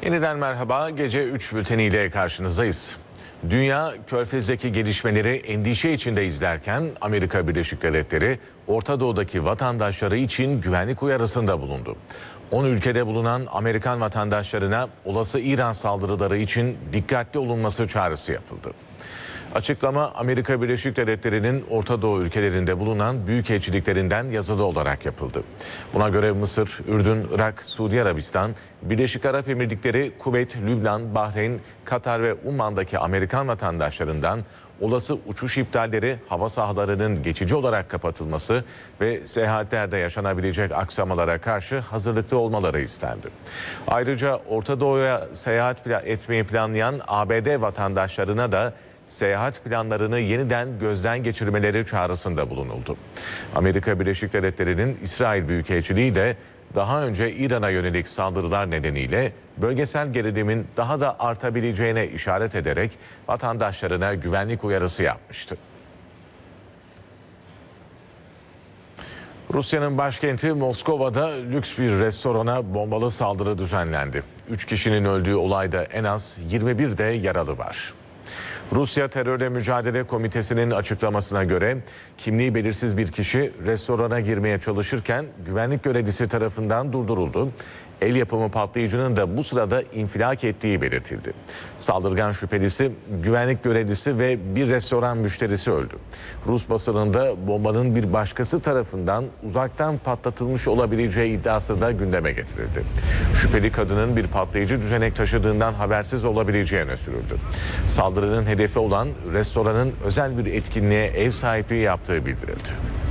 Yeniden merhaba. Gece 3 bülteniyle karşınızdayız. Dünya Körfez'deki gelişmeleri endişe içinde izlerken Amerika Birleşik Devletleri Orta Doğu'daki vatandaşları için güvenlik uyarısında bulundu. 10 ülkede bulunan Amerikan vatandaşlarına olası İran saldırıları için dikkatli olunması çağrısı yapıldı. Açıklama Amerika Birleşik Devletleri'nin Orta Doğu ülkelerinde bulunan büyükelçiliklerinden yazılı olarak yapıldı. Buna göre Mısır, Ürdün, Irak, Suudi Arabistan, Birleşik Arap Emirlikleri, Kuveyt, Lübnan, Bahreyn, Katar ve Umman'daki Amerikan vatandaşlarından olası uçuş iptalleri, hava sahalarının geçici olarak kapatılması ve seyahatlerde yaşanabilecek aksamalara karşı hazırlıklı olmaları istendi. Ayrıca Orta Doğu'ya seyahat etmeyi planlayan ABD vatandaşlarına da seyahat planlarını yeniden gözden geçirmeleri çağrısında bulunuldu. Amerika Birleşik Devletleri'nin İsrail Büyükelçiliği de daha önce İran'a yönelik saldırılar nedeniyle bölgesel gerilimin daha da artabileceğine işaret ederek vatandaşlarına güvenlik uyarısı yapmıştı. Rusya'nın başkenti Moskova'da lüks bir restorana bombalı saldırı düzenlendi. 3 kişinin öldüğü olayda en az 21 de yaralı var. Rusya Terörle Mücadele Komitesi'nin açıklamasına göre kimliği belirsiz bir kişi restorana girmeye çalışırken güvenlik görevlisi tarafından durduruldu. El yapımı patlayıcının da bu sırada infilak ettiği belirtildi. Saldırgan şüphelisi, güvenlik görevlisi ve bir restoran müşterisi öldü. Rus basınında bombanın bir başkası tarafından uzaktan patlatılmış olabileceği iddiası da gündeme getirildi. Şüpheli kadının bir patlayıcı düzenek taşıdığından habersiz olabileceği öne sürüldü. Saldırının hedefi olan restoranın özel bir etkinliğe ev sahipliği yaptığı bildirildi.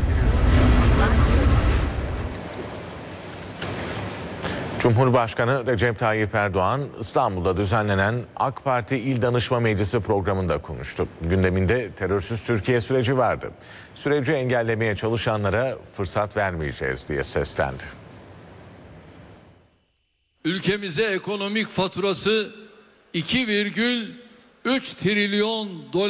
Cumhurbaşkanı Recep Tayyip Erdoğan İstanbul'da düzenlenen AK Parti İl Danışma Meclisi programında konuştu. Gündeminde terörsüz Türkiye süreci vardı. Süreci engellemeye çalışanlara fırsat vermeyeceğiz diye seslendi. Ülkemize ekonomik faturası 2,3 trilyon dolar.